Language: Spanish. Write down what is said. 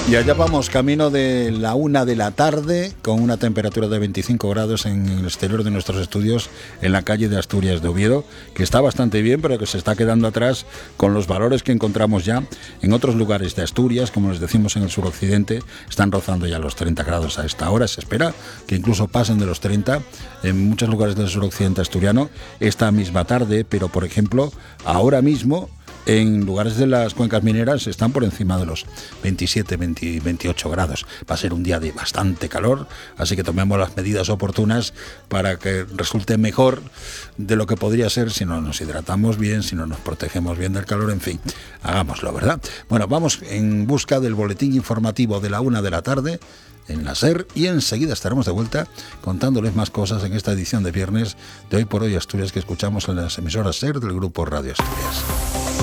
Y allá vamos, camino de la 1 de la tarde, con una temperatura de 25 grados en el exterior de nuestros estudios, en la calle de Asturias de Oviedo, que está bastante bien, pero que se está quedando atrás con los valores que encontramos ya en otros lugares de Asturias, como les decimos en el suroccidente, están rozando ya los 30 grados a esta hora. Se espera que incluso pasen de los 30 en muchos lugares del suroccidente asturiano esta misma tarde, pero por ejemplo, ahora mismo, en lugares de las cuencas mineras están por encima de los 27, 28 grados. Va a ser un día de bastante calor, así que tomemos las medidas oportunas para que resulte mejor de lo que podría ser si no nos hidratamos bien, si no nos protegemos bien del calor, en fin, hagámoslo, ¿verdad? Bueno, vamos en busca del boletín informativo de la 1 de la tarde en la SER y enseguida estaremos de vuelta contándoles más cosas en esta edición de viernes de Hoy por Hoy Asturias que escuchamos en las emisoras SER del Grupo Radio Asturias.